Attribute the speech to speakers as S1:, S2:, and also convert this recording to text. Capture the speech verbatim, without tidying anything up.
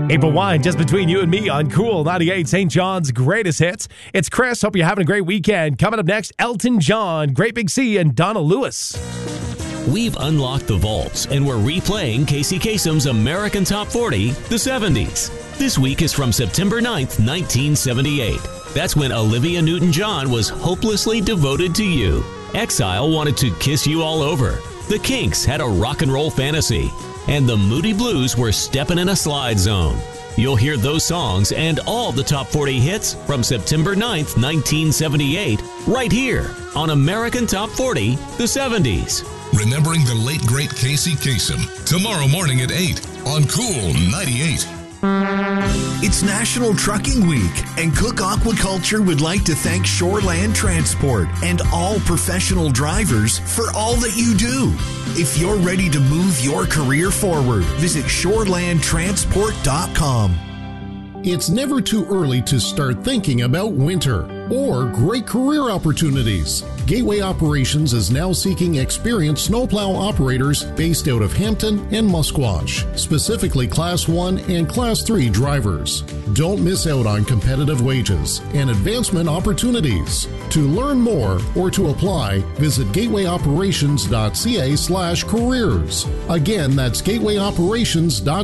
S1: April wine just between you and me on Cool ninety-eight, Saint John's greatest hits. It's Chris. Hope you're having a great weekend. Coming up next, Elton John, Great Big Sea, and Donna Lewis.
S2: We've unlocked the vaults, and we're replaying Casey Kasem's American Top forty, the seventies. This week is from September ninth, nineteen seventy-eight. That's when Olivia Newton-John was hopelessly devoted to you. Exile wanted to kiss you all over. The Kinks had a rock and roll fantasy. And the Moody Blues were stepping in a slide zone. You'll hear those songs and all the top forty hits from September ninth, nineteen seventy-eight, right here on American Top forty, the seventies.
S3: Remembering the late, great Casey Kasem, tomorrow morning at eight on Cool ninety-eight.
S4: It's National Trucking Week, and Cook Aquaculture would like to thank Shoreland Transport and all professional drivers for all that you do. If you're ready to move your career forward, visit shoreland transport dot com.
S5: It's never too early to start thinking about winter or great career opportunities. Gateway Operations is now seeking experienced snowplow operators based out of Hampton and Musquash, specifically Class one and Class three drivers. Don't miss out on competitive wages and advancement opportunities. To learn more or to apply, visit gateway operations dot c a slash careers. Again, that's gateway operations dot